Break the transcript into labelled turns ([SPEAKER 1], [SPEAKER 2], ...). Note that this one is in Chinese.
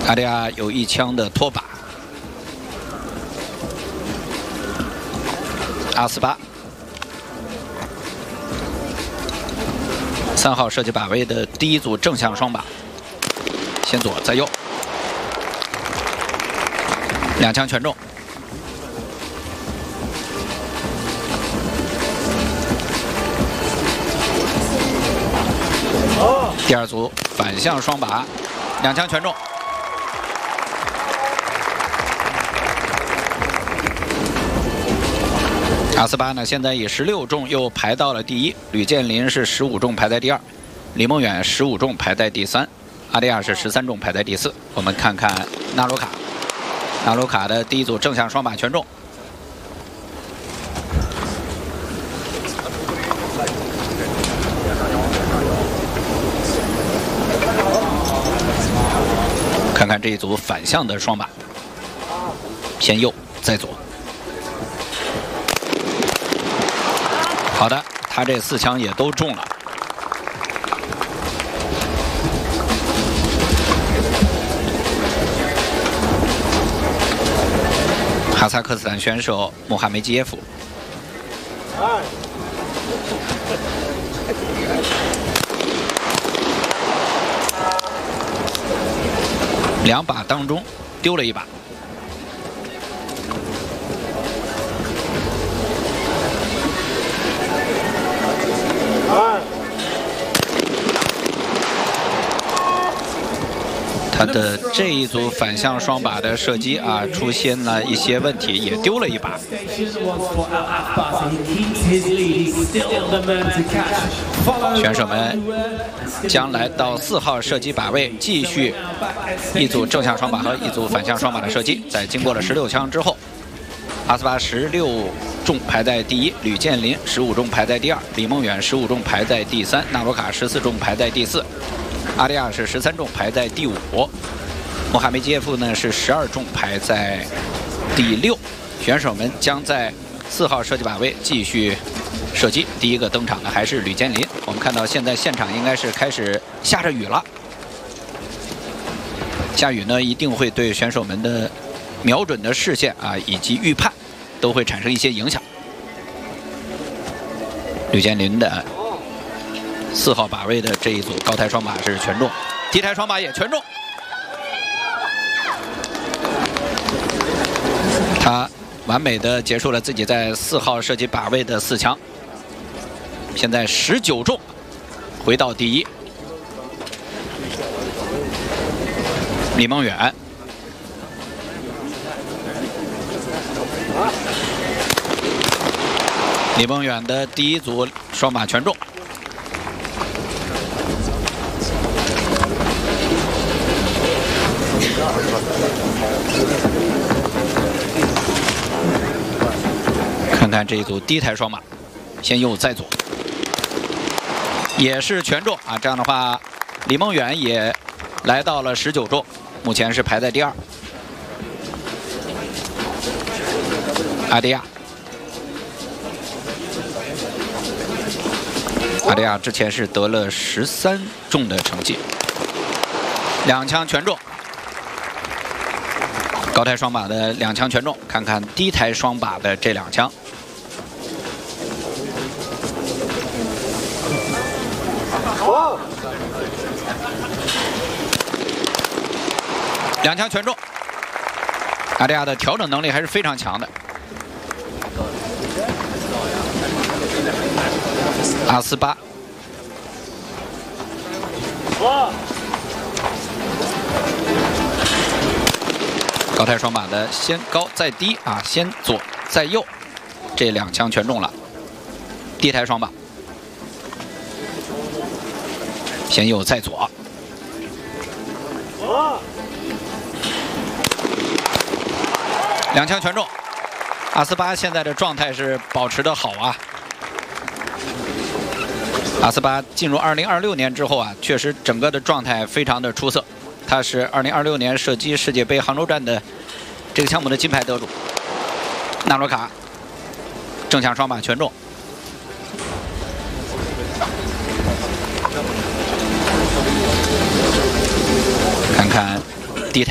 [SPEAKER 1] 阿迪亚有一枪的拖把。阿斯巴，3号射击靶位的第一组正向双靶，先左再右，2枪全中。第二组反向双靶，2枪全中。阿斯巴呢，现在以16中又排到了第1，吕建林是15中排在第2，李梦远15中排在第3，阿迪亚是13中排在第4。我们看看纳鲁卡，纳鲁卡的第一组正向双靶全中。看看这一组反向的双靶，先右再左。好的，他这4枪也都中了。哈萨克斯坦选手穆哈梅基耶夫。2把当中丢了1把。他的这一组反向双靶的射击啊，出现了一些问题，也丢了1把。选手们将来到4号射击靶位，继续一组正向双靶和一组反向双靶的射击。在经过了16枪之后，阿斯巴16中排在第1，吕建林15中排在第2，李梦远15中排在第3，纳鲁卡14中排在第4。阿迪亚是13中排在第5，穆哈梅基耶夫呢是12中排在第6。选手们将在4号射击靶位继续射击。第一个登场的还是吕建林。我们看到现在现场应该是开始下着雨了，下雨呢一定会对选手们的瞄准的视线啊以及预判都会产生一些影响。吕建林的4号靶位的这一组高台双靶是全中，低台双靶也全中。他完美的结束了自己在4号射击靶位的4枪，现在19中，回到第1。李梦远，李梦远的第一组双靶全中。看看这一组低台双靶，先右再左，也是全中啊！这样的话，李梦远也来到了19中，目前是排在第2。阿迪亚，阿迪亚之前是得了13中的成绩，2枪全中。高台双靶的2枪全中，看看低台双靶的这2枪。2枪全中，阿迪亚的调整能力还是非常强的。阿斯巴，高台双靶的先高再低啊，先左再右，这2枪全中了。低台双靶，先右再左。2枪全中，阿斯巴现在的状态是保持得好啊。阿斯巴进入2026年之后啊，确实整个的状态非常的出色。他是2026年射击世界杯杭州站的这个项目的金牌得主。纳罗卡正向双靶全中。看看